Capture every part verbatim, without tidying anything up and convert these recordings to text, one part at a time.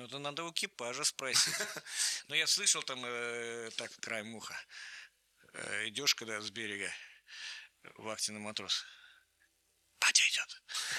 Ну, это надо у экипажа спросить. Но я слышал там, э, так, краем уха, э, идешь когда с берега, вахтенный матрос. Батя идет.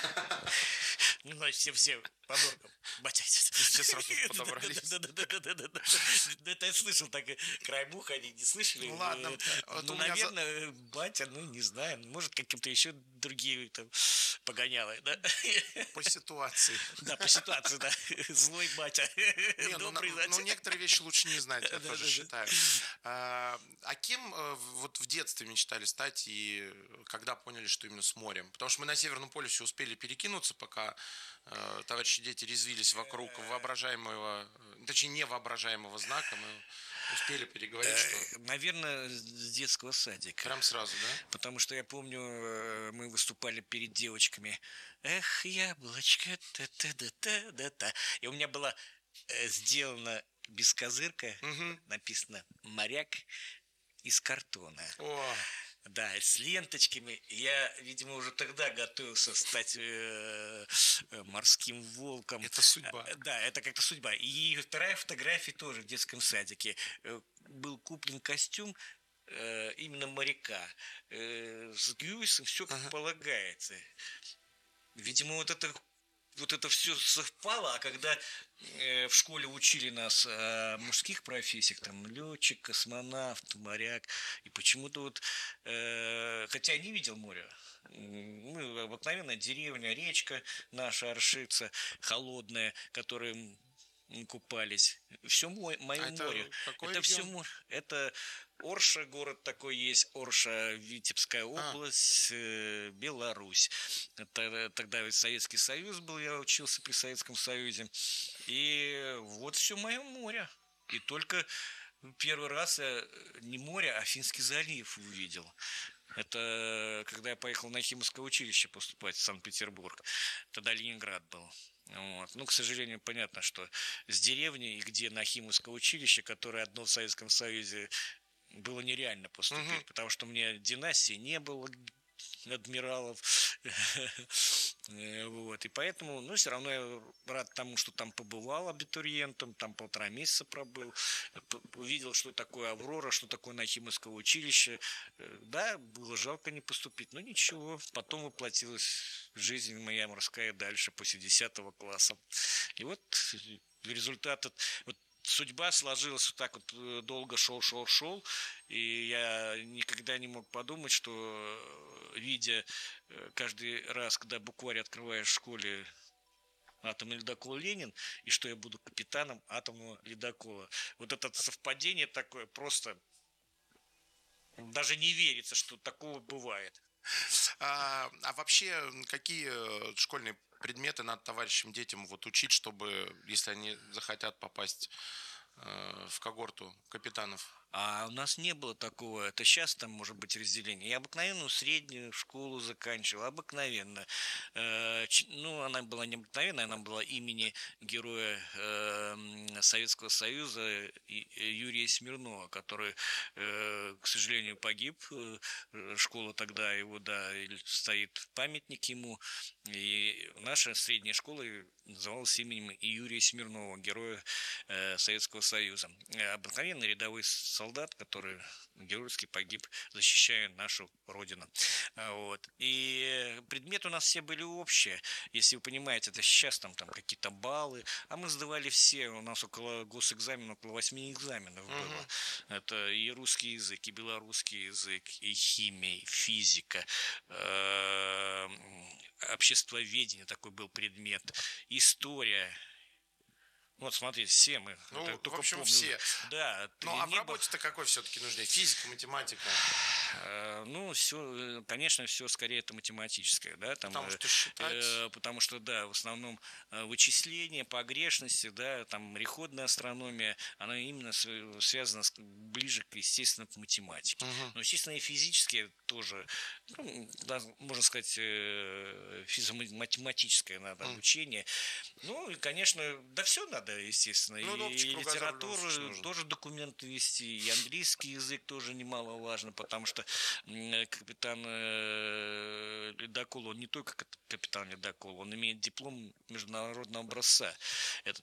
Ну, значит, все, все по норкам. Батя идет. Все сразу подобрались. Да-да-да. Это я слышал, так краем уха они не слышали. Ну, ладно. Ну, наверное, батя, ну, не знаю, может, каким-то еще другие там погонялы, да? По ситуации. Да, по ситуации, да. Злой батя. Не, ну, Добрый батя. ну, некоторые вещи лучше не знать, я Да, тоже да, да. считаю. А, а кем э, вот в детстве мечтали стать и когда поняли, что именно с морем? Потому что мы на Северном полюсе успели перекинуться, пока э, товарищи дети резвились вокруг воображаемого, э, точнее, невоображаемого знака, мы успели переговорить, что... Наверное, с детского садика. Прям сразу, да? Потому что я помню, э, мы выступали перед девочками. Эх, яблочко, та-та-да-та-да-та. И у меня была э, сделана бескозырка, Угу. написано «Моряк» из картона. О, Да, с ленточками. Я, видимо, уже тогда готовился стать э, э, морским волком. это судьба. Э, Да, это как-то судьба. И вторая фотография тоже в детском садике. Э, Был куплен костюм э, именно моряка. Э, С Гюйсом все как Ага. полагается. Видимо, вот это вот это все совпало, а когда э, в школе учили нас о мужских профессиях, там летчик, космонавт, моряк, и почему-то вот, э, хотя я не видел моря, мы обыкновенная деревня, речка наша Оршица, холодная, которой мы купались, все мое А это море, какой это все регион? море, это Орша, город такой есть, Орша, Витебская область, э, Беларусь. Это, тогда ведь Советский Союз был, я учился при Советском Союзе. И вот все мое море. И только первый раз я не море, а Финский залив увидел. Это когда я поехал на химическое училище поступать в Санкт-Петербург. Тогда Ленинград был. Вот. Ну, к сожалению, понятно, что с деревни, где на химическое училище, которое одно в Советском Союзе, было нереально поступить, Мгм. потому что у меня династии не было адмиралов. Вот. И поэтому, ну, все равно я рад тому, что там побывал абитуриентом, там полтора месяца пробыл, увидел, что такое Аврора, что такое Нахимовское училище. Да, было жалко не поступить, но ничего, потом воплотилась жизнь моя морская дальше, после десятого класса. И вот результат, вот судьба сложилась вот так вот, долго шел, шел, шел, и я никогда не мог подумать, что, видя каждый раз, когда букварь открываешь в школе атомный ледокол «Ленин», и что я буду капитаном атомного ледокола. Вот это совпадение такое, просто даже не верится, что такого бывает. А, а вообще, какие школьные предметы надо товарищам, детям вот учить, чтобы, если они захотят попасть э, в когорту капитанов? А у нас не было такого. Это сейчас там может быть разделение. Я обыкновенную среднюю школу заканчивал. Обыкновенно. Э, ч- ну, она была не обыкновенная, она была имени героя э, Советского Союза И- Юрия Смирнова, который, э, к сожалению, погиб. Э, Школа тогда его, да, и стоит памятник ему. И наша средняя школа называлась именем и Юрия Смирнова, героя э, Советского Союза. Э, Обыкновенный рядовой солдат, который героически погиб, защищая нашу родину. А, Вот. И предметы у нас все были общие. Если вы понимаете, это сейчас там, там какие-то баллы, а мы сдавали все. У нас около госэкзамена, около восьми экзаменов было. Мгм. Это и русский язык, и белорусский язык, и химия, и физика, э, обществоведение такой был предмет, история. Вот смотрите, все мы. Ну, это в только общем, помню. все. Да, Ну, ты а в не был- работе-то какой все-таки нужнее? Физика, математика? Э, Ну, все, конечно, все скорее это математическое, да, там, Потому э, что считать... э, потому что, да, в основном э, вычисления, погрешности, да, там мореходная астрономия, она именно с- связана с- ближе, к, естественно, к математике. Мгм. Но, естественно, и физические тоже, ну, да, можно сказать, э, физико-математическое надо М. обучение. Ну, и, конечно, да все надо, естественно, Ну, и, да, общий и кругозор в любом литературу, случае нужен. тоже документы вести, и английский язык тоже немаловажно, потому что м, капитан э, ледокола, он не только кап- капитан ледокола, он имеет диплом международного образца. Это